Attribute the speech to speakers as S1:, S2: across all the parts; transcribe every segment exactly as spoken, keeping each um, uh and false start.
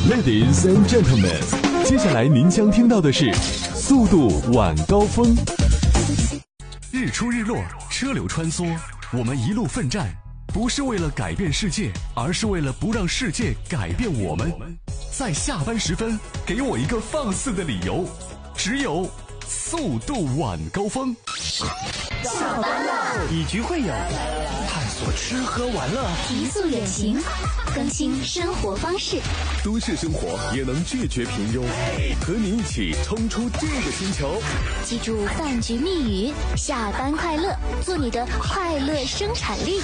S1: Ladies and gentlemen， 接下来您将听到的是速度晚高峰。日出日落，车流穿梭，我们一路奋战，不是为了改变世界，而是为了不让世界改变我们。在下班时分，给我一个放肆的理由，只有速度晚高峰。
S2: 下班了，
S3: 以局会友，探索吃喝玩乐，
S2: 极速远行，更新生活方式。
S1: 都市生活也能拒绝平庸，和你一起冲出这个星球。
S2: 记住饭局密语：下班快乐，做你的快乐生产力。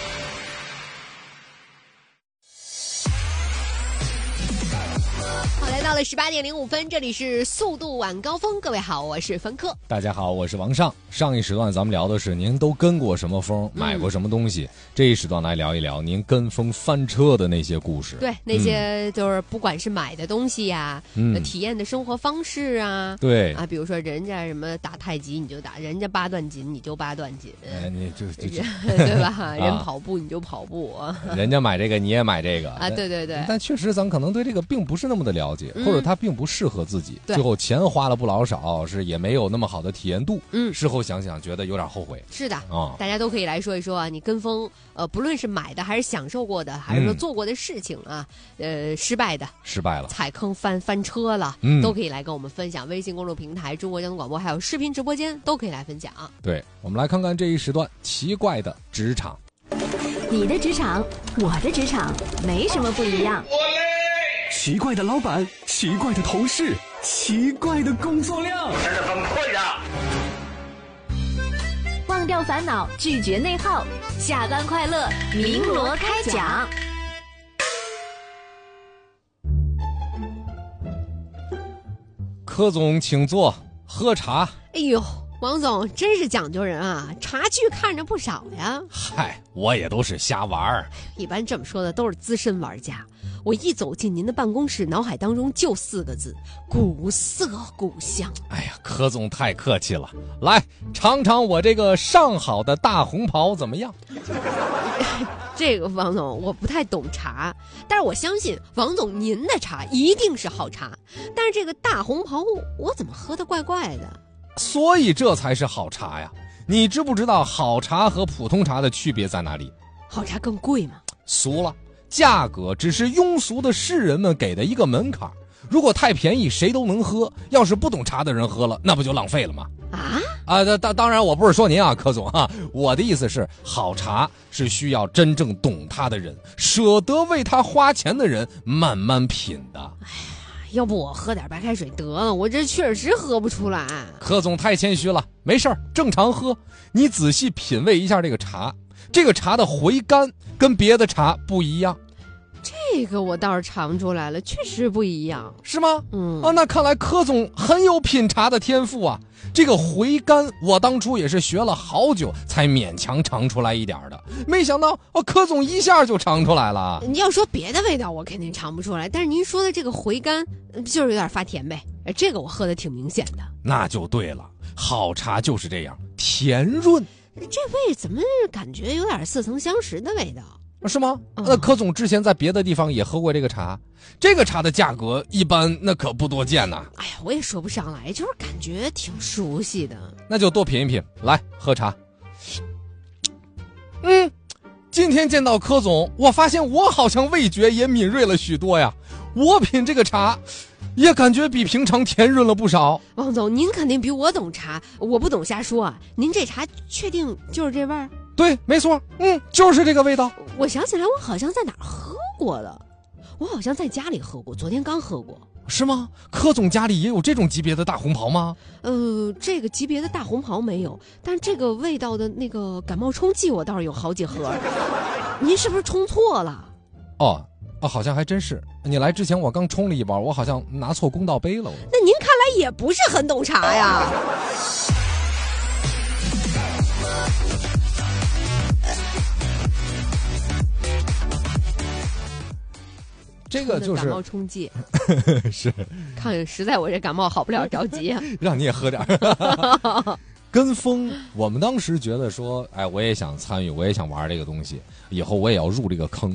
S4: 好，来到了十八点零五分，这里是速度晚高峰。各位好，我是冯克。
S5: 大家好，我是王尚。上一时段咱们聊的是您都跟过什么风，买过什么东西。嗯、这一时段来聊一聊您跟风翻车的那些故事。
S4: 对，那些就是不管是买的东西呀、啊，嗯、体验的生活方式啊，
S5: 对
S4: 啊，比如说人家什么打太极你就打，人家八段锦你就八段锦，
S5: 哎，你就就
S4: 对吧？人跑步你就跑步，啊、
S5: 人家买这个你也买这个
S4: 啊，对对对。
S5: 但确实咱可能对这个并不是那么的了解。或者它并不适合自己，
S4: 嗯、
S5: 最后钱花了不老少，是也没有那么好的体验度。嗯，事后想想觉得有点后悔。
S4: 是的啊、哦，大家都可以来说一说啊，你跟风，呃，不论是买的还是享受过的，还是说做过的事情啊，嗯、呃，失败的，
S5: 失败了，
S4: 踩坑翻翻车了，嗯，都可以来跟我们分享。微信公众平台、中国交通广播还有视频直播间都可以来分享。
S5: 对，我们来看看这一时段奇怪的职场。
S6: 你的职场，我的职场，没什么不一样。
S1: 奇怪的老板，奇怪的同事，奇怪的工作量，
S3: 真的很困呀！
S6: 忘掉烦恼，拒绝内耗，下班快乐，鸣锣开讲。
S5: 柯总，请坐，喝茶。
S4: 哎呦，王总真是讲究人啊，茶具看着不少呀。
S5: 嗨，我也都是瞎玩儿。
S4: 一般这么说的都是资深玩家。我一走进您的办公室，脑海当中就四个字：古色古香。
S5: 哎呀，柯总太客气了，来尝尝我这个上好的大红袍怎么样？
S4: 这个王总，我不太懂茶，但是我相信王总您的茶一定是好茶。但是这个大红袍，我怎么喝得怪怪的？
S5: 所以这才是好茶呀！你知不知道好茶和普通茶的区别在哪里？
S4: 好茶更贵吗？
S5: 俗了。价格只是庸俗的世人们给的一个门槛，如果太便宜谁都能喝，要是不懂茶的人喝了，那不就浪费了吗？
S4: 啊
S5: 啊，当当然我不是说您啊，柯总啊，我的意思是，好茶是需要真正懂它的人，舍得为它花钱的人慢慢品的。
S4: 哎呀，要不我喝点白开水得了，我这确实喝不出来。
S5: 柯总太谦虚了，没事儿，正常喝。你仔细品味一下这个茶，这个茶的回甘跟别的茶不一样。
S4: 这个我倒是尝出来了，确实不一样，
S5: 是吗？
S4: 嗯
S5: 啊，那看来柯总很有品茶的天赋啊。这个回甘，我当初也是学了好久才勉强尝出来一点的，没想到哦，柯总一下就尝出来了。
S4: 你要说别的味道，我肯定尝不出来，但是您说的这个回甘，就是有点发甜呗。这个我喝的挺明显的。
S5: 那就对了，好茶就是这样，甜润。
S4: 这味怎么感觉有点似曾相识的味道？
S5: 是吗？那柯总之前在别的地方也喝过这个茶，这个茶的价格一般那可不多见呐。
S4: 哎呀，我也说不上来，就是感觉挺熟悉的。
S5: 那就多品一品，来喝茶。嗯，今天见到柯总，我发现我好像味觉也敏锐了许多呀。我品这个茶，也感觉比平常甜润了不少。
S4: 王总，您肯定比我懂茶，我不懂瞎说啊。您这茶确定就是这味儿？
S5: 对，没错，嗯，就是这个味道。
S4: 我想起来，我好像在哪儿喝过了，我好像在家里喝过，昨天刚喝过。
S5: 是吗？柯总家里也有这种级别的大红袍吗？
S4: 呃，这个级别的大红袍没有，但这个味道的那个感冒冲剂我倒是有好几盒。您是不是冲错了？
S5: 哦哦，好像还真是。你来之前我刚冲了一包，我好像拿错公道杯了。
S4: 那您看来也不是很懂茶呀。
S5: 这个就是
S4: 感冒冲剂
S5: 是
S4: 看实在我这感冒好不了着急啊。
S5: 让你也喝点跟风。我们当时觉得说，哎，我也想参与，我也想玩这个东西，以后我也要入这个坑。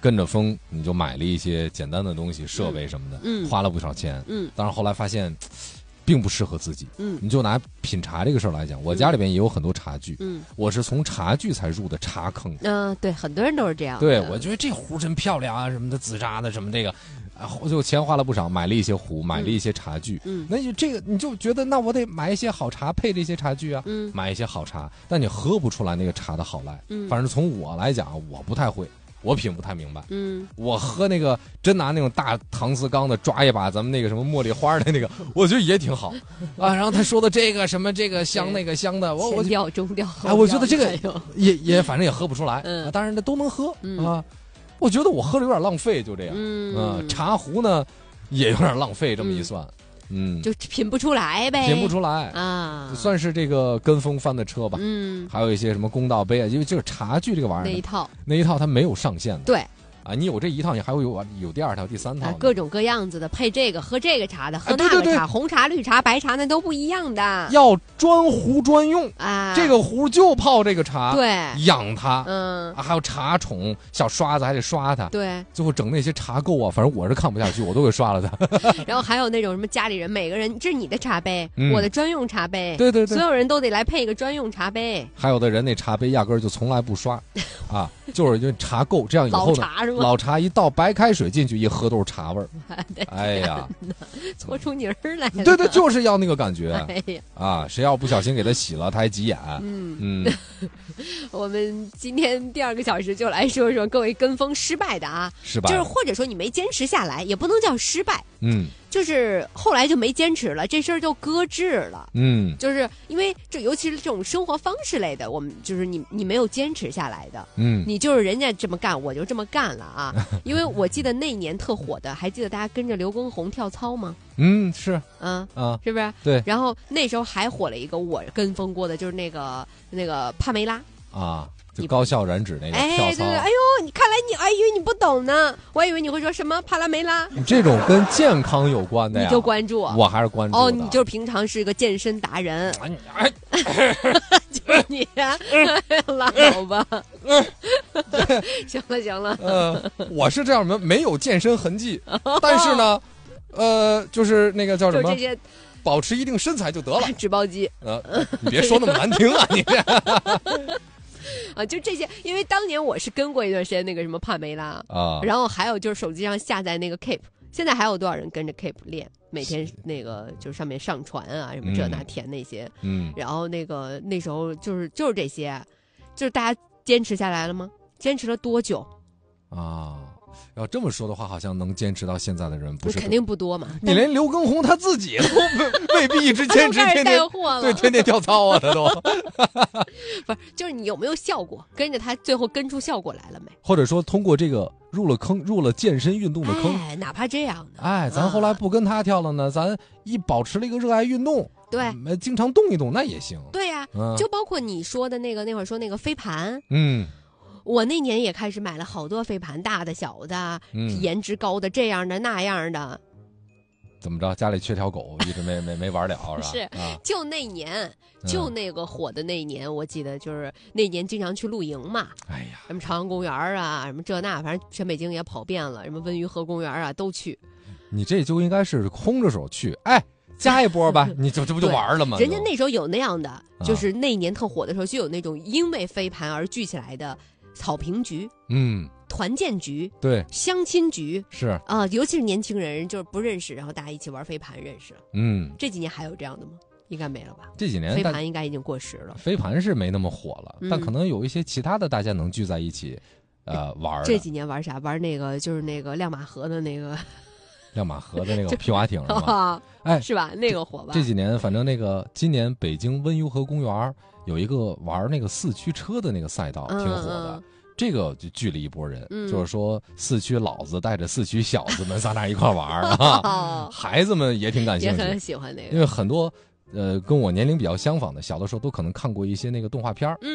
S5: 跟着风，你就买了一些简单的东西、设备什么的，
S4: 嗯，
S5: 花了不少钱，
S4: 嗯，
S5: 当然后来发现，并不适合自己，
S4: 嗯，
S5: 你就拿品茶这个事儿来讲，我家里边也有很多茶具，
S4: 嗯，
S5: 我是从茶具才入的茶坑，
S4: 嗯、呃，对，很多人都是这样，
S5: 对，我觉得这壶真漂亮啊，什么的紫砂的什么这个。啊，就钱花了不少，买了一些壶，买了一些茶具。
S4: 嗯，
S5: 那就这个你就觉得，那我得买一些好茶配这些茶具啊。
S4: 嗯，
S5: 买一些好茶，但你喝不出来那个茶的好来。
S4: 嗯，
S5: 反正从我来讲，我不太会，我品不太明白。
S4: 嗯，
S5: 我喝那个真拿那种大搪瓷缸的抓一把咱们那个什么茉莉花的那个，我觉得也挺好啊。然后他说的这个什么这个香那个香的，我我
S4: 前调中调，
S5: 哎，我觉得这个也也反正也喝不出来。
S4: 嗯，
S5: 啊、当然这都能喝、
S4: 嗯、
S5: 啊。我觉得我喝的有点浪费，就这样。
S4: 嗯、
S5: 呃，茶壶呢。也有点浪费，这么一算，嗯，
S4: 嗯就品不出来呗，
S5: 品不出来
S4: 啊，
S5: 算是这个跟风翻的车吧。
S4: 嗯，
S5: 还有一些什么公道杯啊，因为这个茶具这个玩意儿
S4: 那一套，
S5: 那一套它没有上限的。
S4: 对。
S5: 啊，你有这一套，你还会有有第二套、第三套、啊，
S4: 各种各样子的，配这个喝这个茶的，喝那个茶，
S5: 啊、对对对
S4: 红茶、绿茶、白茶那都不一样的。
S5: 要专壶专用
S4: 啊，
S5: 这个壶就泡这个茶，
S4: 对，
S5: 养它，
S4: 嗯、
S5: 啊，还有茶宠，小刷子还得刷它，
S4: 对，
S5: 最后整那些茶垢啊，反正我是看不下去，我都给刷了它。
S4: 然后还有那种什么家里人每个人，这是你的茶杯，
S5: 嗯、
S4: 我的专用茶杯，
S5: 对对对，
S4: 所有人都得来配一个专用茶杯。
S5: 还有的人那茶杯压根儿就从来不刷，啊，就是因为茶垢，这样以后呢，
S4: 老茶是吗？
S5: 老茶一倒白开水进去一喝都是茶味儿，哎呀，
S4: 搓出泥儿来了。
S5: 对对，就是要那个感觉。
S4: 哎呀，
S5: 啊，谁要不小心给他洗了，他还急眼。
S4: 嗯
S5: 嗯，
S4: 我们今天第二个小时就来说说各位跟风失败的啊，
S5: 失败
S4: 就是或者说你没坚持下来，也不能叫失败。
S5: 嗯。
S4: 就是后来就没坚持了，这事儿就搁置了。
S5: 嗯，
S4: 就是因为这，尤其是这种生活方式类的，我们就是你你没有坚持下来的。
S5: 嗯，
S4: 你就是人家这么干，我就这么干了啊。因为我记得那年特火的，还记得大家跟着刘畊宏跳操吗？
S5: 嗯，是，
S4: 嗯
S5: 啊，
S4: 是不是？
S5: 对。
S4: 然后那时候还火了一个我跟风过的，就是那个那个帕梅拉
S5: 啊。就高效燃脂那个跳操，
S4: 哎，对对，哎呦，你看来你哎以为你不懂呢，我还以为你会说什么帕拉梅拉。
S5: 这种跟健康有关的呀，
S4: 你就关注，
S5: 我还是关注
S4: 哦，你就平常是个健身达人，
S5: 哎，
S4: 就是你，拉倒吧。行了行了，
S5: 呃，我是这样，没没有健身痕迹，但是呢，呃，就是那个叫什么，
S4: 就这些。
S5: 保持一定身材就得了，
S4: 纸包鸡。
S5: 呃，你别说那么难听啊，你这。
S4: 啊，就这些，因为当年我是跟过一段时间那个什么帕梅拉
S5: 啊，
S4: 然后还有就是手机上下载那个 Keep， 现在还有多少人跟着 Keep 练？每天那个就是上面上传啊，什么这那填那些，
S5: 嗯，
S4: 然后那个那时候就是就是这些，就是大家坚持下来了吗？坚持了多久？
S5: 啊。要这么说的话，好像能坚持到现在的人不是
S4: 肯定不多嘛。
S5: 你连刘畊宏他自己都未必一直坚持，天天对天天跳操啊，他都
S4: 不是，就是你有没有效果？跟着他最后跟出效果来了没？
S5: 或者说通过这个入了坑，入了健身运动的坑，
S4: 哎，哪怕这样的，
S5: 哎，咱后来不跟他跳了呢，啊、咱一保持了一个热爱运动，
S4: 对，
S5: 嗯、经常动一动那也行。
S4: 对呀、啊嗯，就包括你说的那个那会儿说那个飞盘，
S5: 嗯。
S4: 我那年也开始买了好多飞盘，大的、小的，嗯、颜值高的，这样的、那样的。
S5: 怎么着？家里缺条狗，一直没没没玩了，是吧？
S4: 是，
S5: 啊、
S4: 就那年，就那个火的那一年，嗯、我记得就是那年经常去露营嘛。
S5: 哎呀，
S4: 什么朝阳公园啊，什么这那，反正全北京也跑遍了，什么温榆河公园啊都去。
S5: 你这就应该是空着手去，哎。加一波吧，你这这不就玩了吗？
S4: 人家那时候有那样的，就是那年特火的时候，就有那种因为飞盘而聚起来的草坪局，
S5: 嗯，
S4: 团建局，
S5: 对，
S4: 相亲局
S5: 是
S4: 啊、呃，尤其是年轻人，就是不认识，然后大家一起玩飞盘认识了。
S5: 嗯，
S4: 这几年还有这样的吗？应该没了吧？
S5: 这几年
S4: 飞盘应该已经过时了。
S5: 飞盘是没那么火了，
S4: 嗯、
S5: 但可能有一些其他的大家能聚在一起，呃，玩。
S4: 这几年玩啥？玩那个就是那个亮马河的那个。
S5: 亮马河的那个皮划艇是吗？哎，
S4: 是吧？那个火吧？
S5: 这几年，反正那个今年北京温榆河公园有一个玩那个四驱车的那个赛道，
S4: 嗯、
S5: 挺火的。
S4: 嗯、
S5: 这个就聚了一波人，
S4: 嗯、
S5: 就是说四驱老子带着四驱小子们，咱俩一块玩啊。孩子们也挺感兴趣，
S4: 也很喜欢那个，
S5: 因为很多呃跟我年龄比较相仿的，小的时候都可能看过一些那个动画片
S4: 嗯，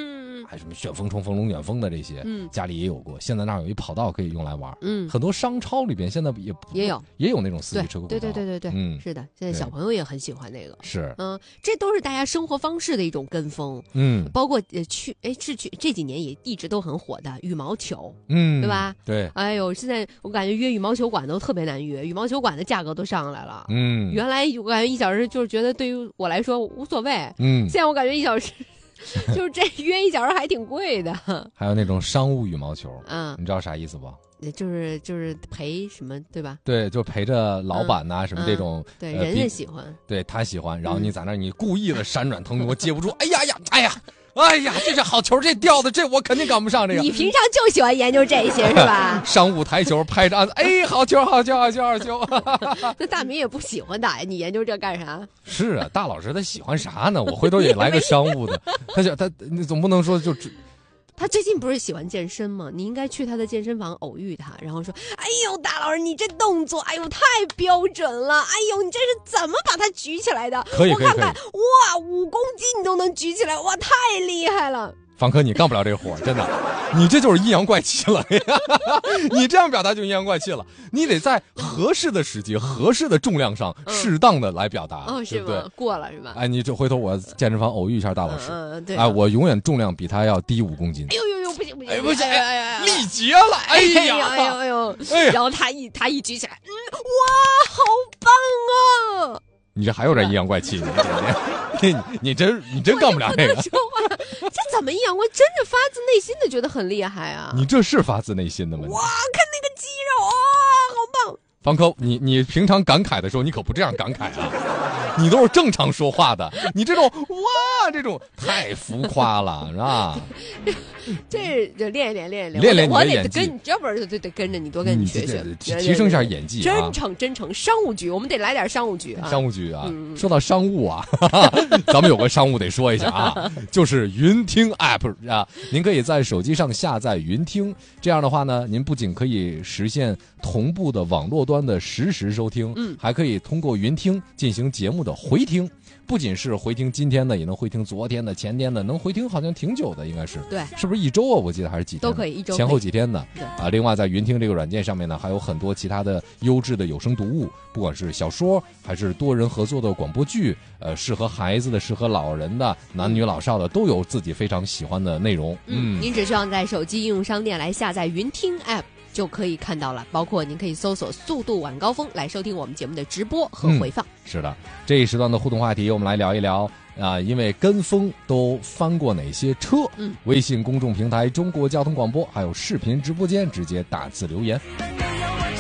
S5: 还什么旋风冲锋龙卷风的这些，
S4: 嗯，
S5: 家里也有过。现在那儿有一跑道可以用来玩，
S4: 嗯，
S5: 很多商超里边现在也
S4: 也有
S5: 也有那种四驱车轨道，
S4: 对对对对对，
S5: 嗯，
S4: 是的，现在小朋友也很喜欢那个，
S5: 是，
S4: 嗯，这都是大家生活方式的一种跟风，
S5: 嗯，
S4: 包括呃去哎是去这几年也一直都很火的羽毛球，
S5: 嗯，
S4: 对吧？
S5: 对，
S4: 哎呦，现在我感觉约羽毛球馆都特别难约，羽毛球馆的价格都上来了，
S5: 嗯，
S4: 原来我感觉一小时就是觉得对于我来说无所谓，
S5: 嗯，
S4: 现在我感觉一小时就是这约一小时还挺贵的，
S5: 还有那种商务羽毛球，
S4: 嗯，
S5: 你知道啥意思不？
S4: 就是就是陪什么对吧？
S5: 对，就陪着老板呐、啊嗯、什么这种，
S4: 嗯、对、
S5: 呃、
S4: 人家喜欢，
S5: 对他喜欢，然后你在那儿你故意的闪转腾挪接不住，哎呀呀，哎呀。哎呀，这是好球，这吊的，这我肯定赶不上这个。
S4: 你平常就喜欢研究这些是吧？
S5: 商务台球拍着案子，哎，好球，好球，好球，好球。
S4: 那大明也不喜欢打呀，你研究这干啥？
S5: 是啊，大老师他喜欢啥呢？我回头也来个商务的，他就他你总不能说就。
S4: 他最近不是喜欢健身吗？你应该去他的健身房偶遇他，然后说：“哎呦，大老师，你这动作，哎呦，太标准了！哎呦，你这是怎么把它举起来的？
S5: 可以，
S4: 我看看，哇，五公斤你都能举起来，哇，太厉害了！”
S5: 方科，你干不了这活，真的，你这就是阴阳怪气了。你这样表达就阴阳怪气了。你得在合适的时机、合适的重量上，
S4: 嗯、
S5: 适当的来表达，
S4: 哦，是吗？
S5: 对不对？
S4: 过了是吧？
S5: 哎，你这回头我健身房偶遇一下大老师，
S4: 嗯嗯，对。
S5: 哎，我永远重量比他要低五公斤。
S4: 哎呦呦呦，不行不行，
S5: 哎不行，
S4: 哎呀呀呀，
S5: 力竭了，哎呀，
S4: 哎呦哎呦，
S5: 哎呀，
S4: 然后他一他一举起来，嗯，哇，好棒啊！
S5: 你这还有点阴阳怪气，你你你真你真干不了这个。
S4: 说话，这怎么阴阳怪？真的发自内心的觉得很厉害啊！
S5: 你这是发自内心的吗？
S4: 哇，看那个肌肉啊，好棒！
S5: 方科，你你平常感慨的时候，你可不这样感慨啊，你都是正常说话的，你这种哇，这种太浮夸了，是吧？
S4: 这就练一练，练一练，
S5: 练练你
S4: 我得
S5: 的演技
S4: 跟，要不然就得跟着你，多跟你学学，
S5: 提升一下演技啊！
S4: 真诚真诚，商务局，我们得来点商务局啊！
S5: 商务局啊，
S4: 嗯、
S5: 说到商务啊，咱们有个商务得说一下啊，就是云听 app 啊，您可以在手机上下载云听，这样的话呢，您不仅可以实现同步的网络端的实时收听，
S4: 嗯，
S5: 还可以通过云听进行节目的回听。不仅是回听今天的，也能回听昨天的、前天的，能回听好像挺久的，应该是
S4: 对，
S5: 是不是一周啊？我记得还是几天
S4: 都可以，一周
S5: 前后几天的。
S4: 对
S5: 啊，另外在云听这个软件上面呢，还有很多其他的优质的有声读物，不管是小说还是多人合作的广播剧，呃，适合孩子的、适合老人的、男女老少的，都有自己非常喜欢的内容。
S4: 嗯，嗯您只需要在手机应用商店来下载云听 app。就可以看到了，包括您可以搜索速度晚高峰来收听我们节目的直播和回放。
S5: 嗯、是的，这一时段的互动话题，我们来聊一聊啊、呃，因为跟风都翻过哪些车？
S4: 嗯，
S5: 微信公众平台中国交通广播，还有视频直播间直接打字留言。